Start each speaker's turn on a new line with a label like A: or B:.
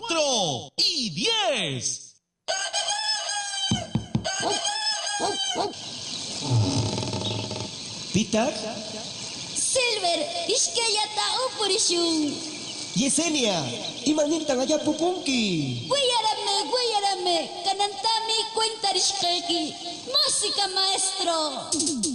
A: 4 y 10.
B: Peter,
C: Silver, iskayata upurishun.
B: Yesenia, imanintang aya pupungki.
C: Guayarame, kanantami cuentarishkeki. Música, maestro.